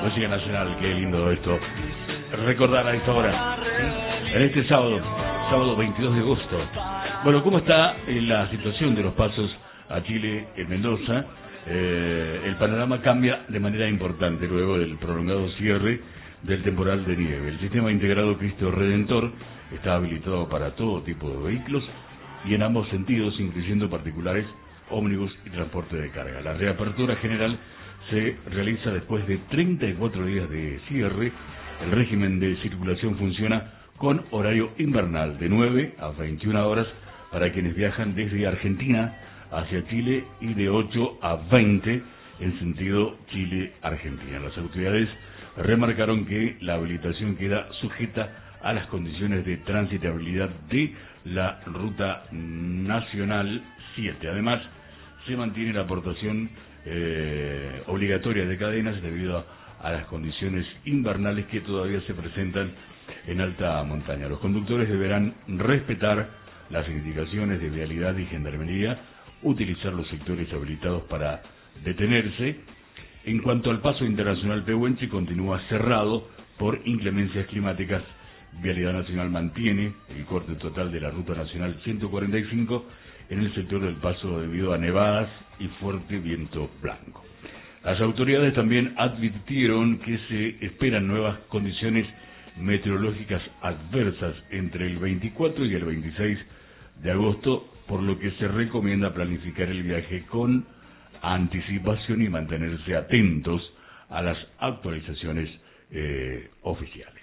Música nacional, qué lindo esto. Recordar a esta hora, en este sábado 22 de agosto. Bueno, ¿cómo está la situación de los pasos a Chile en Mendoza? El panorama cambia de manera importante luego del prolongado cierre del temporal de nieve. El sistema integrado Cristo Redentor está habilitado para todo tipo de vehículos y en ambos sentidos, incluyendo particulares, ómnibus y transporte de carga. La reapertura general se realiza después de 34 días de cierre. El régimen de circulación funciona con horario invernal de 9 a 21 horas para quienes viajan desde Argentina hacia Chile y de 8 a 20 en sentido Chile-Argentina. Las autoridades remarcaron que la habilitación queda sujeta a las condiciones de transitabilidad de la Ruta Nacional 7. Además, se mantiene la aportación obligatoria de cadenas debido a las condiciones invernales que todavía se presentan en alta montaña. Los conductores deberán respetar las indicaciones de vialidad y gendarmería, utilizar los sectores habilitados para detenerse. En cuanto al paso internacional Pehuenche, continúa cerrado por inclemencias climáticas. Vialidad Nacional mantiene el corte total de la Ruta Nacional 145 en el sector del paso debido a nevadas y fuerte viento blanco. Las autoridades también advirtieron que se esperan nuevas condiciones meteorológicas adversas entre el 24 y el 26 de agosto, por lo que se recomienda planificar el viaje con anticipación y mantenerse atentos a las actualizaciones oficiales.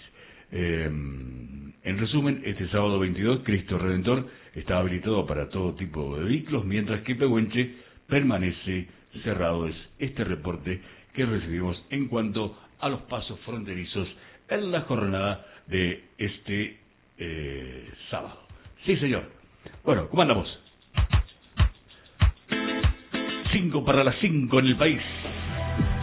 En resumen, este sábado 22, Cristo Redentor está habilitado para todo tipo de vehículos, mientras que Pehuenche permanece cerrado. Es este reporte que recibimos en cuanto a los pasos fronterizos en la jornada de este sábado. Sí, señor. Bueno, ¿cómo andamos? 5 para las 5 en el país.